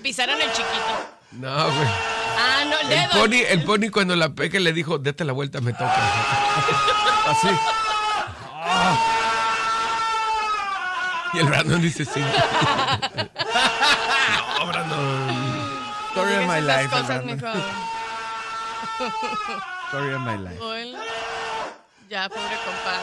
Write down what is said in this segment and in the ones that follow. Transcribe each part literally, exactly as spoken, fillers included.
pisaron el chiquito. No, güey. Ah, no, el El dedo. pony, el pony cuando la peque le dijo, date la vuelta, me toca. Así. Ah. Y el Brandon dice, sí. No, Brandon. Story of my Esas life. cosas, Brandon. mijo. Story of my life. Hola. Ya, pobre compa.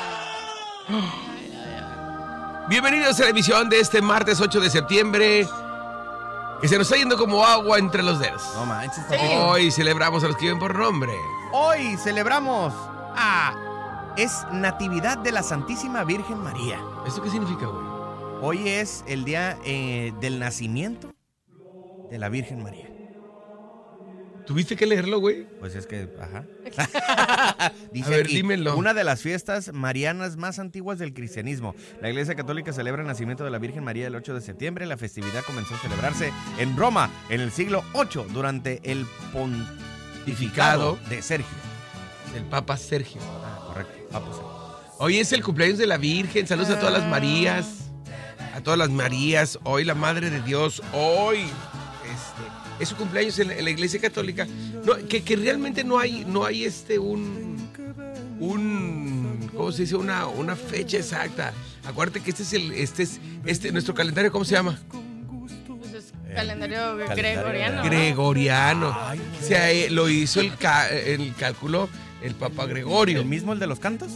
Bienvenidos a la emisión de este martes ocho de septiembre, que se nos está yendo como agua entre los dedos. No manches. Sí. Hoy celebramos a los que viven por nombre. Hoy celebramos a... Es Natividad de la Santísima Virgen María. ¿Esto qué significa, güey? Hoy es el día eh, del nacimiento de la Virgen María. ¿Tuviste que leerlo, güey? Pues es que, ajá. Dice A ver, aquí, dímelo. una de las fiestas marianas más antiguas del cristianismo. La Iglesia Católica celebra el nacimiento de la Virgen María el ocho de septiembre. La festividad comenzó a celebrarse en Roma en el siglo ocho durante el pontificado de Sergio. El Papa Sergio. Ah, correcto. Papa Sergio. Hoy es el cumpleaños de la Virgen. Saludos a todas las Marías. A todas las Marías. Hoy la Madre de Dios. Hoy este, es su cumpleaños en la, en la Iglesia Católica. No, que, que realmente no hay, no hay este un, un ¿cómo se dice? Una, una fecha exacta. Acuérdate que este es el, este es, este, nuestro calendario, ¿cómo se llama? Pues es calendario calendario gregoriano. ¿no? Gregoriano. O sea, eh, lo hizo el, ca- el cálculo el Papa Gregorio. ¿El mismo el de los cantos?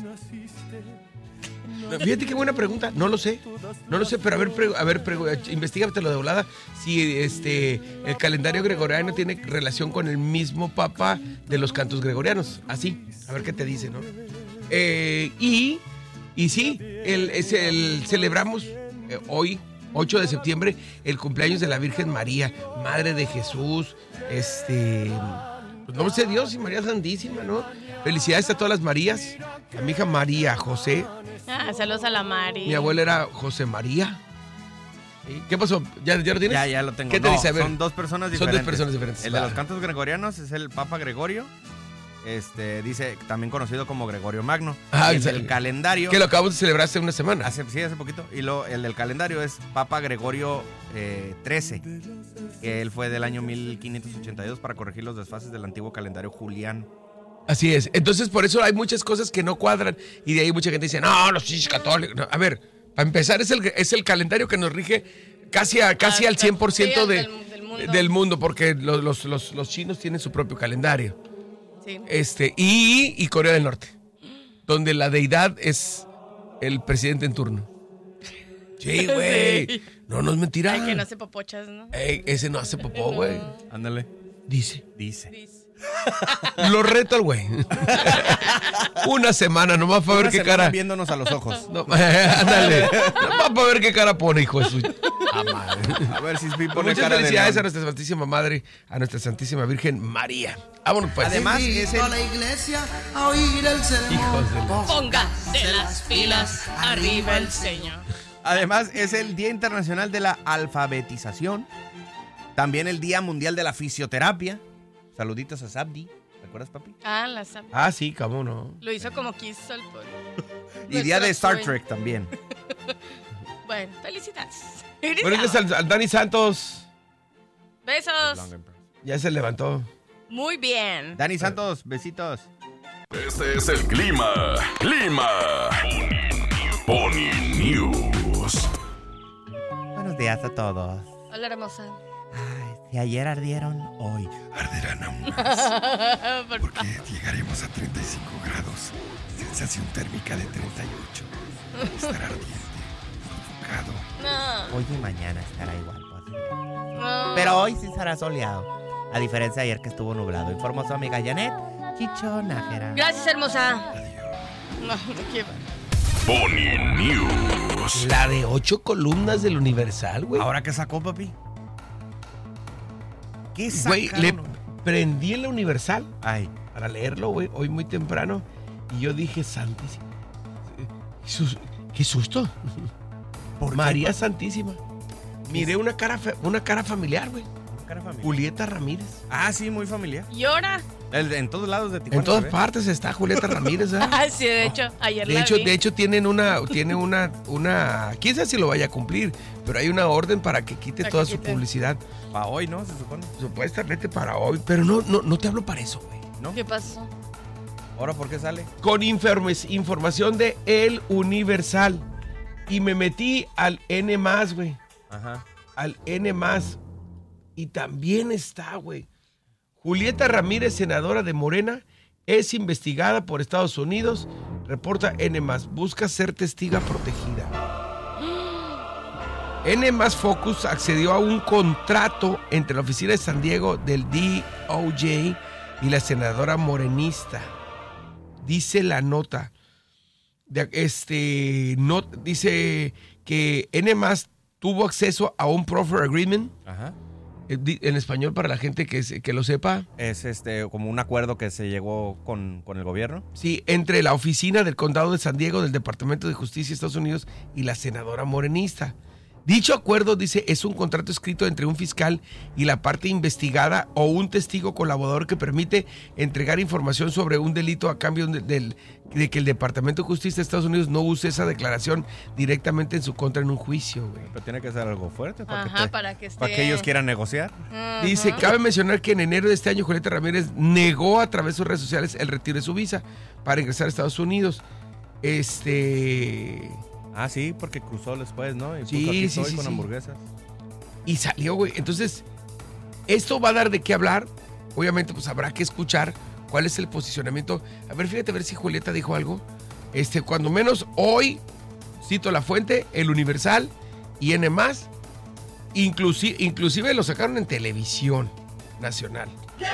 Fíjate qué buena pregunta, no lo sé, no lo sé, pero a ver, pre- a ver, pre- investígatelo de volada, si este, el calendario gregoriano tiene relación con el mismo papa de los cantos gregorianos, así, a ver qué te dice, ¿no? Eh, y, y sí, el, es el, celebramos eh, hoy, ocho de septiembre, el cumpleaños de la Virgen María, Madre de Jesús, este, pues no sé, Dios y María Santísima, ¿no? Felicidades a todas las Marías, a mi hija María José. Ah, saludos a la Mari. Mi abuela era José María. ¿Sí? ¿Qué pasó? ¿Ya, ¿Ya lo tienes? Ya, ya lo tengo. ¿Qué te No, dice? A ver. son dos personas Son diferentes. dos personas diferentes. El de Va. los cantos gregorianos es el Papa Gregorio. Este, dice, también conocido como Gregorio Magno. Ah, y el exacto. del calendario... Que lo acabamos de celebrar hace una semana. Hace, sí, hace poquito. Y lo, el del calendario es Papa Gregorio eh, trece, que él fue del año mil quinientos ochenta y dos para corregir los desfases del antiguo calendario juliano. Así es. Entonces, por eso hay muchas cosas que no cuadran. Y de ahí mucha gente dice, no, los chichis católicos. No. A ver, para empezar, es el, es el calendario que nos rige casi, a, casi Ah, al cien por ciento sí, de, del- del mundo. del mundo, porque los, los, los, los chinos tienen su propio calendario. Sí. Este, y, y Corea del Norte, donde la deidad es el presidente en turno. Sí, güey. Sí. No, no es mentira. Ay, que no hace popochas, ¿no? Ey, ese no hace popó, güey. Ándale. Dice. Dice. Dice. Lo reto al güey. Una semana nomás para ver Una qué semana cara. viéndonos a los ojos. No, ándale. Nomás para ver qué cara pone, hijo de su. Ah, madre. A ver si me Pues pone muchas cara de felicidades a león. nuestra Santísima Madre, a nuestra Santísima Virgen María. Vámonos, pues. Además, es a el... la iglesia a oír el sermón. Hijos de la- Póngase las pilas, arriba el Señor. Además, es el Día Internacional de la Alfabetización. También el Día Mundial de la Fisioterapia. Saluditos a Sabdi. ¿Te acuerdas, papi? Ah, la sap- Ah, sí, cómo no. Lo hizo como quiso el pueblo. Y Día de Star sueño. Trek también. Bueno, felicidades. Buenos días al, al Dani Santos. Besos. Ya se levantó. Muy bien. Dani Santos, besitos. Este es el clima. Clima. Pony News. Buenos días a todos. Hola, hermosa. Ay, si ayer ardieron, hoy. Arderán aún más, Por porque llegaremos a treinta y cinco grados. Sensación térmica de treinta y ocho. Estará ardiente, sofocado. No, Hoy y mañana estará igual. Pues. no. Pero hoy sí será soleado. A diferencia de ayer que estuvo nublado. Informó su amiga Janet Chichonájera. Gracias, hermosa. No, qué va. Pony News. La de ocho columnas del Universal, güey. ¿Ahora qué sacó, papi? ¿Qué Güey, le sacaron? prendí en la Universal Ay, para leerlo, güey, hoy muy temprano. Y yo dije, Santísima. Qué sus- Qué susto. ¿por qué, María papi? Santísima. Miré una cara, fa- una cara familiar, güey. Cara familiar. Julieta Ramírez. Ah, sí, muy familiar. ¿Y ahora? El, en todos lados de Tijuana. En todas se ve. partes está Julieta Ramírez, ¿eh? Ah, sí, de hecho, ayer De la hecho, vi. de hecho tienen una, tiene una, una, quién sabe si lo vaya a cumplir, pero hay una orden para que quite Para toda que su quite. publicidad, Para hoy, ¿no? Se supone. supuestamente para hoy, pero no, no, no te hablo para eso, güey. ¿No? ¿Qué pasó? ¿Ahora por qué sale? Con informes, información de El Universal y me metí al N más, güey, Ajá. al N más y también está, güey. Julieta Ramírez, senadora de Morena, es investigada por Estados Unidos, reporta N más, busca ser testiga protegida. N más Focus accedió a un contrato entre la oficina de San Diego del D O J y la senadora morenista. Dice la nota. De, este, no, dice que N más tuvo acceso a un proffer agreement. Ajá. En español, para la gente que, que lo sepa. Es este como un acuerdo que se llegó con, con el gobierno. Sí, entre la oficina del condado de San Diego, del Departamento de Justicia de Estados Unidos y la senadora morenista. Dicho acuerdo, dice, es un contrato escrito entre un fiscal y la parte investigada o un testigo colaborador que permite entregar información sobre un delito a cambio de, de, de que el Departamento de Justicia de Estados Unidos no use esa declaración directamente en su contra en un juicio, güey. Pero tiene que ser algo fuerte para, Ajá, que, te- para que esté... para que ellos quieran negociar. Ujú. Dice, cabe mencionar que en enero de este año Julieta Ramírez negó a través de sus redes sociales el retiro de su visa para ingresar a Estados Unidos. Este... Ah, sí, porque cruzó después, ¿no? Y Sí, puso, aquí sí, estoy sí, con sí. hamburguesas. Y salió, güey. Entonces, esto va a dar de qué hablar. Obviamente, pues habrá que escuchar cuál es el posicionamiento. A ver, fíjate a ver si Julieta dijo algo. Este, cuando menos hoy, cito la fuente, El Universal y N más, inclusive, inclusive lo sacaron en televisión nacional.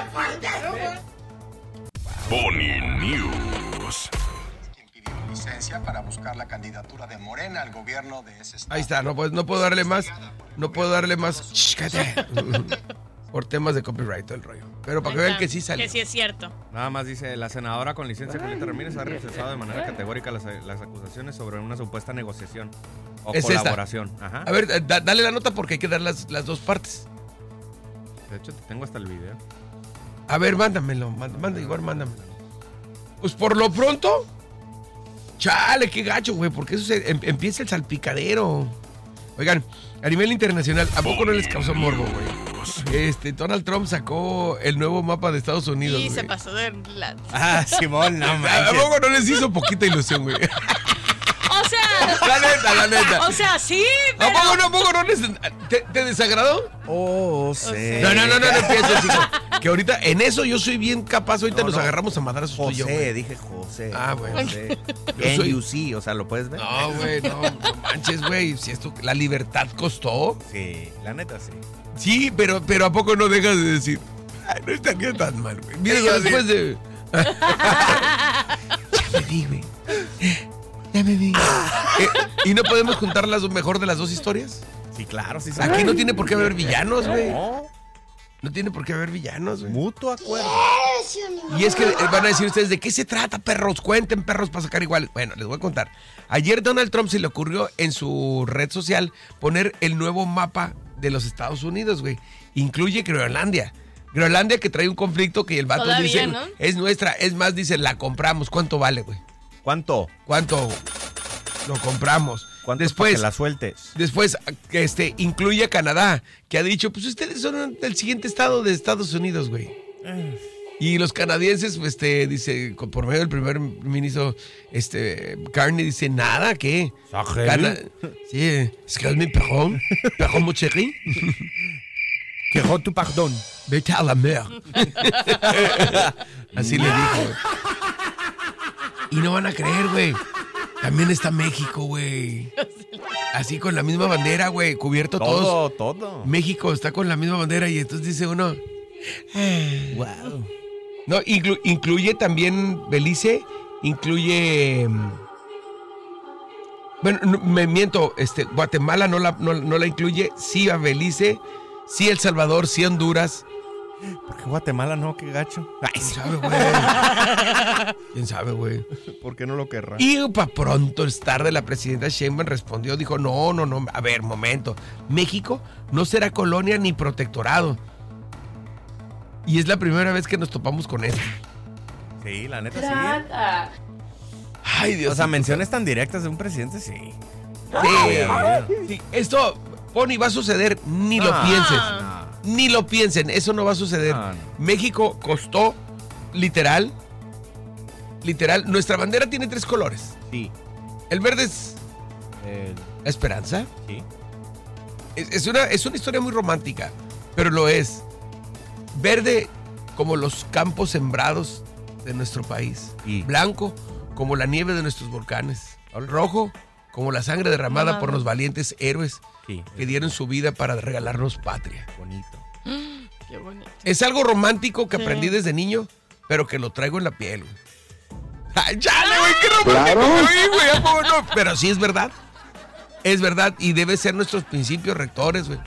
Boni News. Quien pidió licencia para buscar la candidatura de Morena al gobierno de ese estado. Ahí está, no, puedo- no puedo darle más, no puedo darle más, Shh, cállate. Por temas de copyright, todo el rollo. Pero para que Ahí vean está, que sí salió. Que sí es cierto. Nada más dice, la senadora con licencia Julieta Ramírez ha rechazado de manera categórica las, las acusaciones sobre una supuesta negociación o Es esta. colaboración. Ajá. A ver, da- dale la nota porque hay que dar las, las dos partes. De hecho, te tengo hasta el video. A ver, mándamelo, manda, manda, igual mándamelo. Pues por lo pronto, chale, qué gacho, güey, porque eso se, em- empieza el salpicadero. Oigan, a nivel internacional, ¿a poco no les causó morbo, güey? Este, Donald Trump sacó el nuevo mapa de Estados Unidos, Y se güey. pasó de la... Ah, Simón, no ¿A manches. poco no les hizo poquita ilusión, güey? O sea... La neta, la neta. O sea, sí, ¿A pero... poco no, a poco no les... ¿Te, te desagradó? Oh, sí. No, no, no, no, no empieces, hijo. Que ahorita, en eso yo soy bien capaz, ahorita No, nos no. agarramos a madrazos tú y yo, José, güey. dije José. Ah, bueno. José. Yo N soy- U C, o sea, ¿lo puedes ver? No, güey, no, no manches, güey. Si esto, la libertad costó. Sí, la neta sí. Sí, pero, pero ¿a poco no dejas de decir? Ay, no estaría tan mal, güey. Mira, Sí, después sí. de... Ya me vi, güey. Ya me vi. Eh, ¿Y no podemos juntar las mejor de las dos historias? Sí, claro, sí. Aquí no tiene por qué haber villanos, güey. No, No tiene por qué haber villanos, güey. mutuo acuerdo. Y es que eh, van a decir ustedes, ¿de qué se trata, perros? Cuenten, perros, para sacar igual. Bueno, les voy a contar. Ayer Donald Trump se le ocurrió en su red social poner el nuevo mapa de los Estados Unidos, güey. Incluye Groenlandia. Groenlandia que trae un conflicto que el vato Todavía, dice, ¿no? es nuestra. Es más, dice, la compramos. ¿Cuánto vale, güey? ¿Cuánto? ¿Cuánto lo compramos? ¿Cuánto Después, para que la sueltes? Después, que este, incluye a Canadá, que ha dicho, pues ustedes son el siguiente estado de Estados Unidos, güey. Y los canadienses, pues, este, dice, con- por medio del primer ministro, este, Carney dice, nada, ¿qué? ¿Sahel? Cana- sí, excuse me, perdón, perdón, mon chéri. Quiero tu perdón. Vete a la mer. Así le dijo, güey. Y no van a creer, güey. También está México, güey. Así con la misma bandera, güey, cubierto todos. Todo, todo. México está con la misma bandera y entonces dice uno. Wow. No, inclu- incluye también Belice, incluye. mm, Bueno, no, me miento, este, Guatemala no la, no, no la incluye, sí a Belice, sí El Salvador, sí Honduras. ¿Por qué Guatemala no? Qué gacho. Ay, ¿Quién sí. sabe, güey? ¿Quién sabe, güey? ¿Por qué no lo querrá? Y para pronto el star de la presidenta Sheinbaum respondió, dijo, no, no, no, a ver, momento, México no será colonia ni protectorado. Y es la primera vez que nos topamos con esto. Sí, la neta Trata. Ay, sí. Dios. O sea, menciones tan directas de un presidente, sí. Sí. Sí. Esto, Pony, va a suceder. Ni lo Ah. pienses. No. Ni lo piensen. Eso no va a suceder. No, no. México costó, literal, literal. Nuestra bandera tiene tres colores. Sí. El verde es El- la esperanza. sí. Es, es una, es una historia muy romántica, pero lo es. Verde como los campos sembrados de nuestro país. Y- Blanco como la nieve de nuestros volcanes. Rojo como la sangre derramada Mamá. por los valientes héroes Sí. que dieron su vida para regalarnos patria. Bonito. Qué bonito. Es algo romántico que Sí. aprendí desde niño, pero que lo traigo en la piel, güey. Ay, ¡chale, güey! ¡Qué romántico! Güey, güey, ¿a poco no? Pero sí es verdad. Es verdad y debe ser nuestros principios rectores, güey.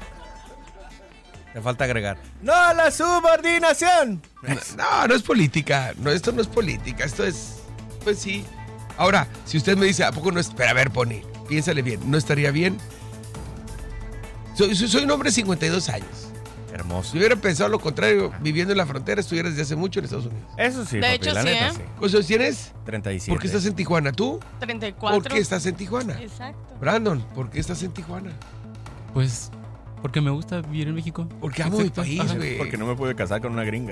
Te falta agregar. ¡No a la subordinación! No, no es política. No, esto no es política. Esto es, pues sí. Ahora, si usted me dice, ¿a poco no es? Pero a ver, Pony, piénsale bien. ¿No estaría bien? Soy, soy, soy un hombre de cincuenta y dos años. Hermoso. Si hubiera pensado lo contrario, viviendo en la frontera, estuviera desde hace mucho en Estados Unidos. Eso sí, De papi, hecho, la sí, neta, ¿eh? sí. ¿Cuántos tienes? treinta y siete. ¿Por qué estás en Tijuana? ¿Tú? treinta y cuatro. ¿Por qué estás en Tijuana? Exacto. Brandon, ¿por qué estás en Tijuana? Pues porque me gusta vivir en México. Porque amo mi Exacto. país, Ajá. güey. Porque no me pude casar con una gringa.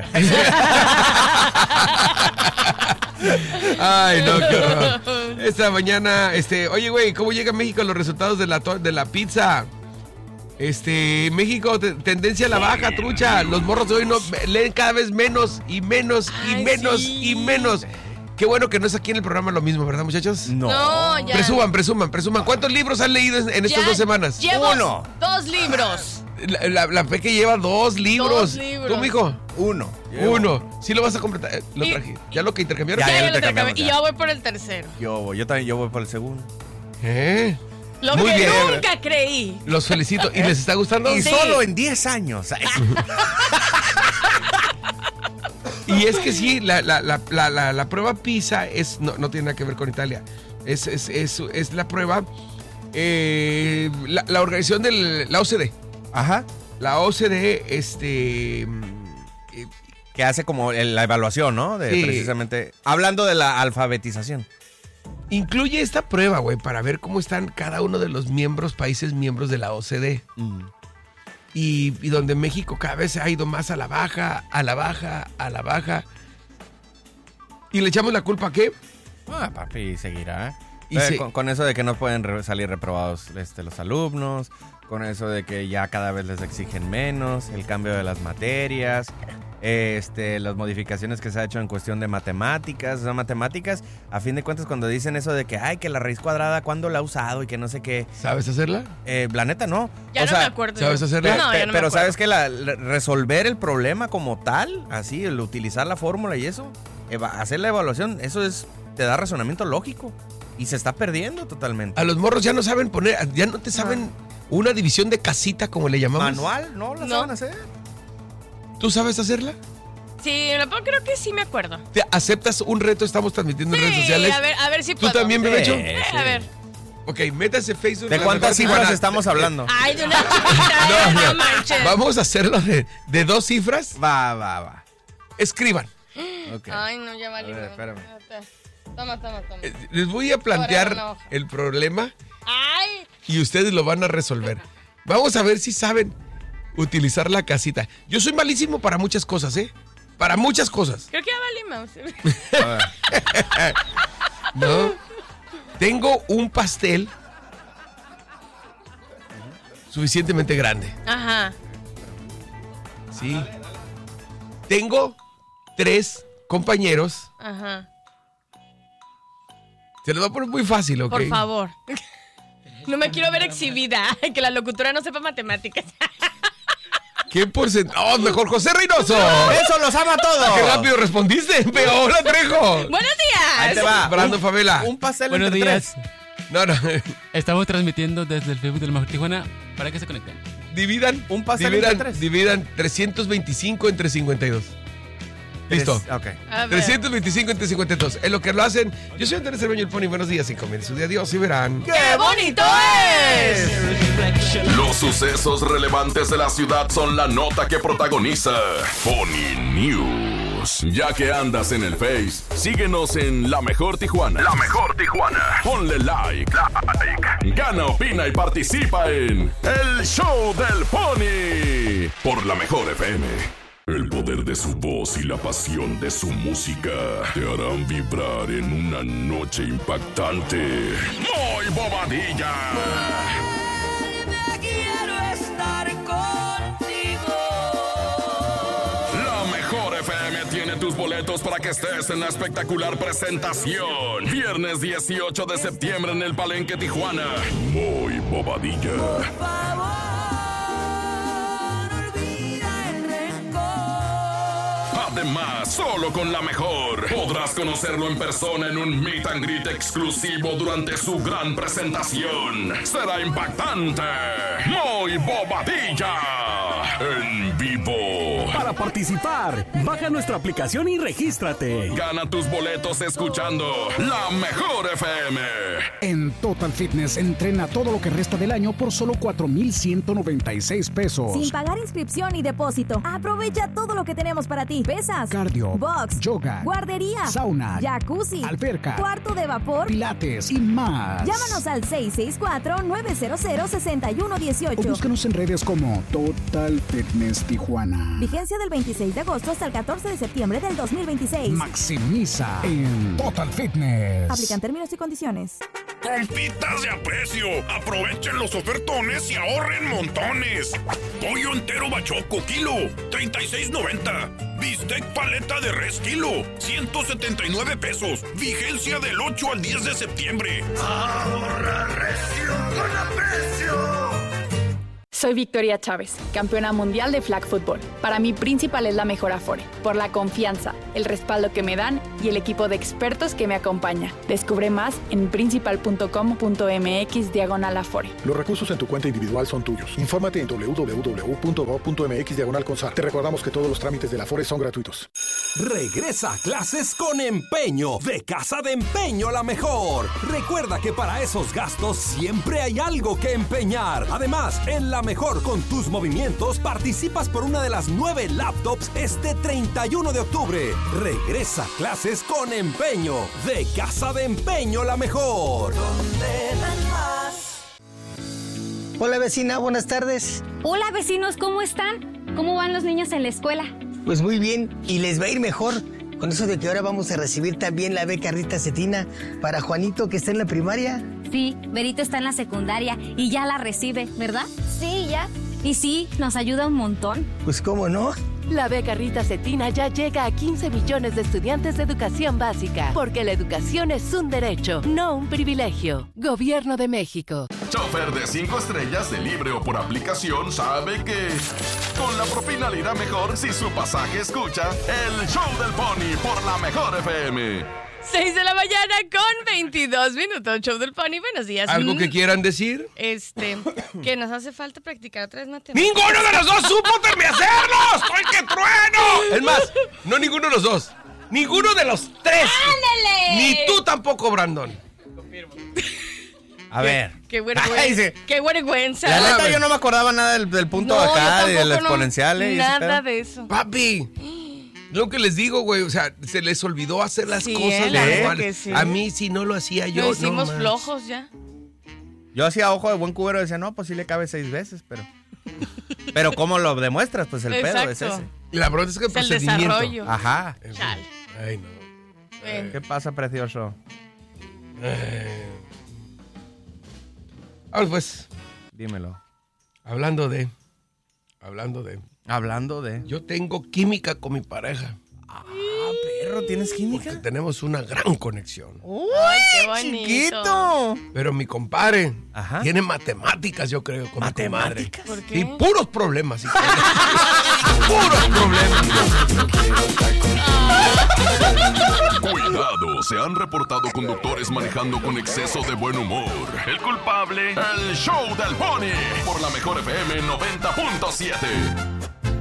Ay, no, qué horror. Esta mañana, este, oye, güey, ¿cómo llega a México los resultados de la, to- de la pizza? Este, México, te- tendencia a la baja, trucha. Los morros de hoy no leen cada vez menos y menos y Ay, menos sí. y menos. Qué bueno que no es aquí en el programa lo mismo, ¿verdad, muchachos? No. No, ya. Presuman, presuman, presuman. ¿Cuántos libros han leído en, en estas Ya dos semanas? Llevo Uno. dos libros. La, la, la Peque lleva dos libros. Dos libros. ¿Tú, mijo? Uno. Uno. Sí lo vas a completar. Eh, Lo Y- traje. ¿Ya lo que intercambiaron? Ya, Ya, ya ya lo lo intercambiamos, intercambié. Y ya. yo voy por el tercero. Yo voy, yo también, yo voy por el segundo. ¿Eh? Lo Muy que bien. nunca creí. Los felicito. ¿Y les está gustando? Y Sí. solo en diez años. Y es que sí, la, la, la, la, la, la prueba PISA es, no, no tiene nada que ver con Italia. Es, es, es, es la prueba, eh, la, la organización de la O C D. Ajá. La O C D, este... mm, eh, Que hace como el- la evaluación, ¿no? De Sí. precisamente. Hablando de la alfabetización. incluye esta prueba, güey, para ver cómo están cada uno de los miembros, países miembros de la O C D. Y, y donde México cada vez se ha ido más a la baja, a la baja, a la baja. ¿Y le echamos la culpa a qué? Ah, papi, seguirá. Y Eh, se- con, con eso de que no pueden re- salir reprobados este, los alumnos, con eso de que ya cada vez les exigen menos, el cambio de las materias, este, las modificaciones que se ha hecho en cuestión de matemáticas. O sea, matemáticas, a fin de cuentas, cuando dicen eso de que, ay, que la raíz cuadrada, ¿cuándo la ha usado? Y que no sé qué. ¿Sabes hacerla? Eh, la neta, no. Ya O no sea, me acuerdo. ¿sabes yo. hacerla? No, Pe- ya no me pero acuerdo. sabes que la, la- resolver el problema como tal, así, el utilizar la fórmula y eso, eva- hacer la evaluación, eso es, te da razonamiento lógico. Y se está perdiendo totalmente. A los morros ya no saben poner, ya no te saben una división de casita, como le llamamos. ¿Manual? ¿No la No. saben hacer? ¿Tú sabes hacerla? Sí, la- creo que sí me acuerdo. ¿Te aceptas un reto? Estamos transmitiendo en redes Sí, sociales. a ver, a ver si ¿Tú puedo. también, Bebecho? Sí, Eh, sí. A ver. Ok, métase Facebook. ¿De la cuántas mejor cifras Tijuana. estamos hablando? Ay, de una chiquita, No, eh, no. no manches. Vamos a hacerlo de, de dos cifras. Va, va, va. Escriban. Ok. Ay, no, ya vale. A ver, espérame. Toma, toma, toma. Eh, Les voy a plantear Ahora una hoja. el problema Ay, y ustedes lo van a resolver. Vamos a ver si saben utilizar la casita. Yo soy malísimo para muchas cosas, ¿eh? Para muchas cosas. creo que ya valimos. A ver. ¿No? Tengo un pastel suficientemente grande. Ajá. Sí. Tengo tres compañeros. Ajá. Se los voy a poner muy fácil, ¿ok? Por favor. No me quiero ver exhibida. Que la locutora no sepa matemáticas. ¿Qué porcentaje? ¡Oh, mejor José Reynoso! ¡Eso los ama a todos! ¡Qué rápido respondiste! ¡Pero hola, Trejo! ¡Buenos Ahí te días! va. Brando Un- Favela. Un pastel Buenos entre días. tres. No, no. Estamos transmitiendo desde el Facebook de la Mejor Tijuana para que se conecten. Dividan. Un pastel dividan, entre tres. dividan trescientos veinticinco entre cincuenta y dos. Listo. Tres- ok. A ver. trescientos veinticinco entre cincuenta y dos. Es lo que lo hacen. Yo soy Andrés Cermeño, el Pony. Buenos días y comienza su día. Adiós y verán. ¡Qué bonito es! Los sucesos relevantes de la ciudad son la nota que protagoniza Pony News. Ya que andas en el Face, síguenos en La Mejor Tijuana. La Mejor Tijuana. Ponle like. like. Gana, opina y participa en El Show del Pony. Por La Mejor F M. El poder de su voz y la pasión de su música te harán vibrar en una noche impactante. ¡Muy bobadilla! Quiero estar contigo. La Mejor F M tiene tus boletos para que estés en la espectacular presentación. Viernes dieciocho de septiembre en el Palenque Tijuana. Muy bobadilla. Por favor, olvida el rencor. Además, solo con La Mejor podrás conocerlo en persona en un meet and greet exclusivo durante su gran presentación. Será impactante. Muy bobadilla. En vivo. Para participar, baja nuestra aplicación y regístrate. Gana tus boletos escuchando La Mejor F M. En Total Fitness, entrena todo lo que resta del año por solo cuatro mil ciento noventa y seis pesos. Sin pagar inscripción y depósito. Aprovecha todo lo que tenemos para ti. Pesas, Cardio, box, yoga, guardería, sauna, jacuzzi, alberca, cuarto de vapor, pilates y más. Llámanos al seis seis cuatro, nueve cero cero, seis uno uno O ocho. búscanos en redes como Total Fitness Tijuana. Vigencia del veintiséis de agosto hasta el catorce de septiembre del dos mil veintiséis. Maximiza en Total Fitness. Aplican términos y condiciones. Compitas de aprecio, aprovechen los ofertones y ahorren montones. Pollo entero bachoco kilo, treinta y seis noventa. Bistec paleta de res kilo, ciento setenta y nueve pesos. Vigencia del ocho al diez de septiembre. Ahorra recio con aprecio. Soy Victoria Chávez, campeona mundial de flag football. Para mí, Principal es la mejor Afore, por la confianza, el respaldo que me dan y el equipo de expertos que me acompaña. Descubre más en principal punto com punto m x diagonal Afore. Los recursos en tu cuenta individual son tuyos. Infórmate en doble u doble u doble u punto gob punto m x diagonal consar. Te recordamos que todos los trámites de la Afore son gratuitos. Regresa a clases con empeño. De Casa de Empeño La Mejor. Recuerda que para esos gastos siempre hay algo que empeñar. Además, en La Mejor con tus movimientos participas por una de las nueve laptops este treinta y uno de octubre. Regresa a clases con empeño. De Casa de Empeño La Mejor. Hola vecina, buenas tardes. Hola vecinos, ¿cómo están? ¿Cómo van los niños en la escuela? Pues muy bien, y les va a ir mejor con eso de que ahora vamos a recibir también la beca Rita Cetina para Juanito, que está en la primaria. Sí, Berito está en la secundaria y ya la recibe, ¿verdad? Sí, ya. Y sí, nos ayuda un montón. Pues cómo no. La beca Rita Cetina ya llega a quince millones de estudiantes de educación básica, porque la educación es un derecho, no un privilegio. Gobierno de México. Chofer de cinco estrellas de libre o por aplicación sabe que con la propina le irá mejor si su pasaje escucha El Show del Pony por La Mejor F M. seis de la mañana con veintidós minutos. Show del Pony, buenos días. ¿Algo Mm, que quieran decir? Este, que nos hace falta practicar otra vez matemáticas. ¡Ninguno de los dos supo terminar hacerlos! ¡Estoy que trueno! Es más, no ninguno de los dos. Ninguno de los tres. ¡Ándale! Ni tú tampoco, Brandon. A ver. Qué vergüenza. Ay, sí. Qué vergüenza. La neta, yo no me acordaba nada del, del punto No, de yo acá, de tampoco las no, exponenciales. y ese Nada pedo. de eso. Papi, lo que les digo, güey, o sea, se les olvidó hacer las Sí, cosas eh, la neta normales. que sí. A mí si no lo hacía yo, Lo hicimos no más. flojos ya. Yo hacía ojo de buen cubero y decía, no, pues sí le cabe seis veces, pero... Pero ¿cómo lo demuestras? Pues el pedo es Exacto. ese. La pregunta es que el Es el procedimiento. desarrollo. Ajá. Chale. Ay, no. Bueno. ¿Qué pasa, precioso? Eh. Vamos pues, Dímelo. hablando de... Hablando de... Hablando de... Yo tengo química con mi pareja. Ah, perro, ¿tienes química? Porque tenemos una gran conexión. ¡Uy, Ay, qué bonito. chiquito! Pero mi compadre Ajá. tiene matemáticas, yo creo, con ¿Matemáticas? mi comadre. ¿Por qué? Y puros problemas. sí. Puros problemas. Cuidado, se han reportado conductores manejando con exceso de buen humor. El culpable, El Show del Pony por La Mejor F M noventa punto siete.